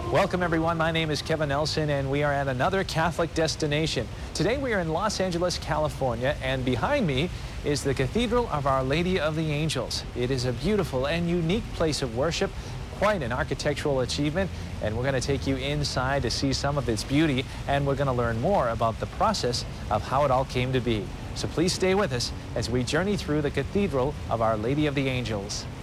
Welcome everyone, my name is Kevin Nelson and we are at another Catholic destination. Today we are in Los Angeles, California, and behind me is the Cathedral of Our Lady of the Angels. It is a beautiful and unique place of worship, quite an architectural achievement, and we're going to take you inside to see some of its beauty, and we're going to learn more about the process of how it all came to be. So please stay with us as we journey through the Cathedral of Our Lady of the Angels.